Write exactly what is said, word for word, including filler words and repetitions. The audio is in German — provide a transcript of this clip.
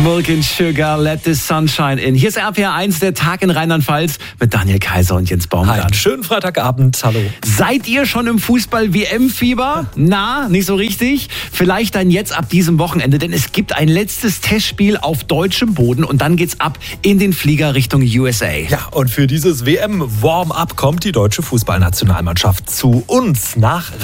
Milk and Sugar, Let the Sunshine in. Hier ist R P R eins, der Tag in Rheinland-Pfalz mit Daniel Kaiser und Jens Baumgart. Einen schönen Freitagabend, hallo. Seid ihr schon im Fußball-W M-Fieber? Na, nicht so richtig? Vielleicht dann jetzt ab diesem Wochenende, denn es gibt ein letztes Testspiel auf deutschem Boden und dann geht's ab in den Flieger Richtung U S A. Ja, und für dieses W M-Warm-up kommt die deutsche Fußballnationalmannschaft zu uns nach